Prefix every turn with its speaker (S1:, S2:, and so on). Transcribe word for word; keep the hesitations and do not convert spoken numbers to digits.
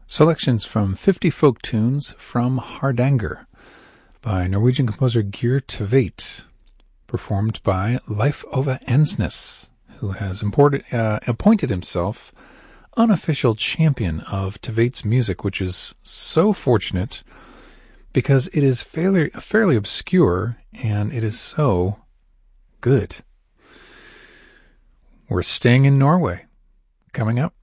S1: Selections from fifty folk tunes from Hardanger by Norwegian composer Geir Tveit, performed by Leif Ove Ansnes, who has imported, uh, appointed himself unofficial champion of Tveit's music, which is so fortunate because it is fairly, fairly obscure and it is so good. We're staying in Norway. Coming up,